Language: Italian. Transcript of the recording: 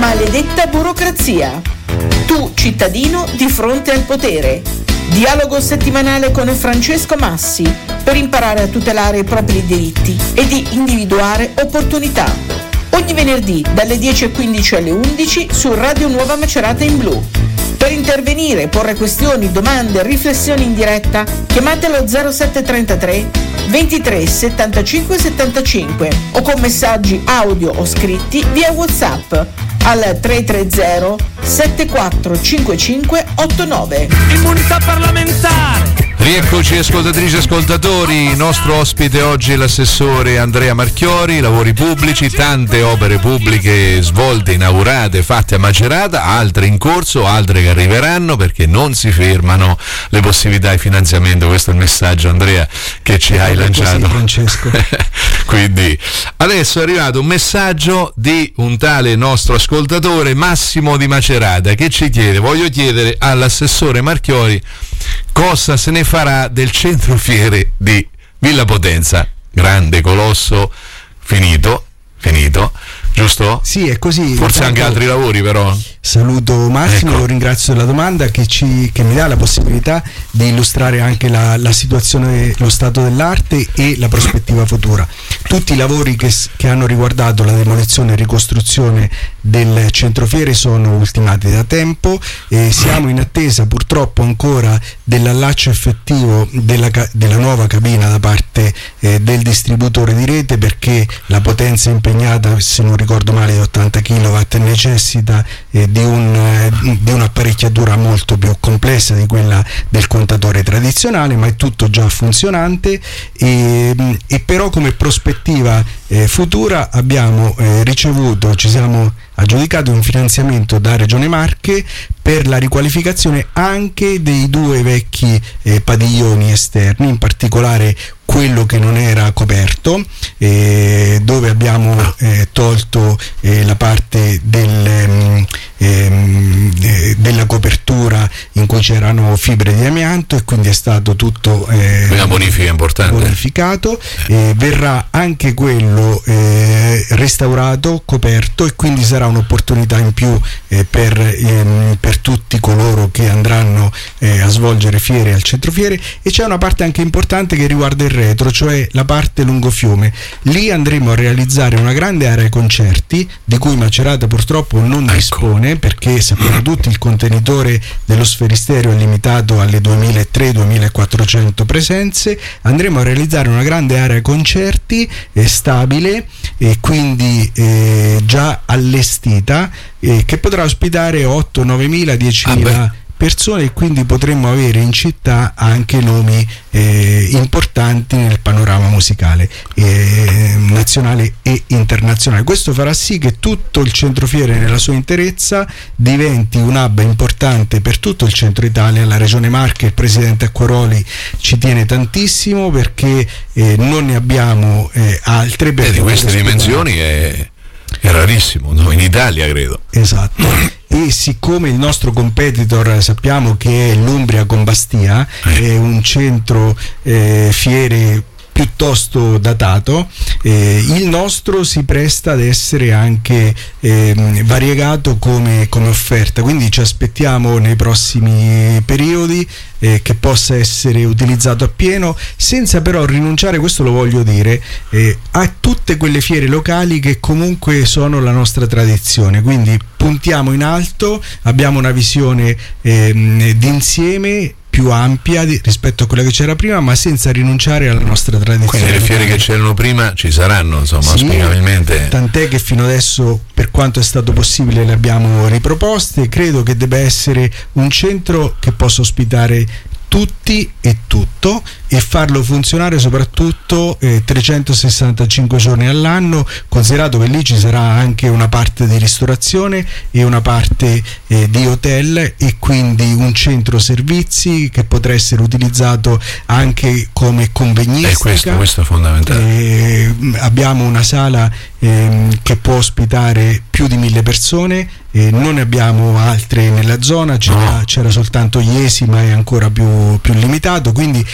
Maledetta burocrazia. Tu, cittadino, di fronte al potere. Dialogo settimanale con Francesco Massi per imparare a tutelare i propri diritti e di individuare opportunità. Ogni venerdì dalle 10:15 alle 11 su Radio Nuova Macerata in Blu. Per intervenire, porre questioni, domande, riflessioni in diretta, chiamate allo 0733 23 75 75 o con messaggi audio o scritti via WhatsApp al 330 7455 89. Immunità parlamentare. Rieccoci ascoltatrici e ascoltatori, il nostro ospite oggi è l'assessore Andrea Marchiori, lavori pubblici, tante opere pubbliche svolte, inaugurate, fatte a Macerata, altre in corso, altre che arriveranno perché non si fermano le possibilità di finanziamento. Questo è il messaggio, Andrea, che ci hai lanciato. Così, Francesco. Quindi adesso è arrivato un messaggio di un tale nostro ascoltatore Massimo di Macerata che ci chiede: voglio chiedere all'assessore Marchiori cosa se ne farà del centro fiere di Villa Potenza, grande colosso, finito, giusto? Sì, è così. Forse anche altri lavori, però. Saluto Massimo, Ecco. Lo ringrazio della domanda che mi dà la possibilità di illustrare anche la situazione, lo stato dell'arte e la prospettiva futura. Tutti i lavori che hanno riguardato la demolizione e ricostruzione del centrofiere sono ultimati da tempo e siamo in attesa purtroppo ancora dell'allaccio effettivo della nuova cabina da parte del distributore di rete, perché la potenza impegnata, se non ricordo male, di 80 kW necessita di un'apparecchiatura molto più complessa di quella del contatore tradizionale, ma è tutto già funzionante e però come prospettiva futura abbiamo ci siamo aggiudicati un finanziamento da Regione Marche per la riqualificazione anche dei due vecchi padiglioni esterni, in particolare quello che non era coperto, dove abbiamo tolto la parte della copertura in cui c'erano fibre di amianto, e quindi è stato tutto una bonifica importante, bonificato. Verrà anche quello restaurato, coperto, e quindi sarà un'opportunità in più per tutti coloro che andranno a svolgere fiere al centrofiere. E c'è una parte anche importante che riguarda il retro, cioè la parte lungo fiume. Lì andremo a realizzare una grande area concerti di cui Macerata purtroppo non dispone, perché sappiamo tutti il contenitore dello Sferisterio è limitato alle 2300-2400 presenze. Andremo a realizzare una grande area concerti stabile e quindi già allestita, che potrà ospitare 8-9 mila, 10 mila persone, e quindi potremmo avere in città anche nomi importanti nel panorama musicale nazionale e internazionale. Questo farà sì che tutto il centrofiere nella sua interezza diventi un hub importante per tutto il centro Italia. La Regione Marche, il presidente Acquaroli, ci tiene tantissimo perché non ne abbiamo altre di queste dimensioni è rarissimo, no? In Italia credo. Esatto. E siccome il nostro competitor sappiamo che è l'Umbria con Bastia, è un centro fiere piuttosto datato, il nostro si presta ad essere anche variegato come offerta, quindi ci aspettiamo nei prossimi periodi che possa essere utilizzato appieno, senza però rinunciare, questo lo voglio dire, a tutte quelle fiere locali che comunque sono la nostra tradizione. Quindi puntiamo in alto, abbiamo una visione d'insieme più ampia rispetto a quella che c'era prima, ma senza rinunciare alla nostra tradizione. Quindi le fiere che c'erano prima ci saranno, insomma, auspicabilmente. Tant'è che fino adesso, per quanto è stato possibile, le abbiamo riproposte. Credo che debba essere un centro che possa ospitare tutti e tutto, e farlo funzionare soprattutto 365 giorni all'anno, considerato che lì ci sarà anche una parte di ristorazione e una parte di hotel, e quindi un centro servizi che potrà essere utilizzato anche come convegnistica. Questo è fondamentale. Abbiamo una sala che può ospitare più di 1000 persone, non ne abbiamo altre nella zona, c'era soltanto Iesi, ma è ancora più limitato, quindi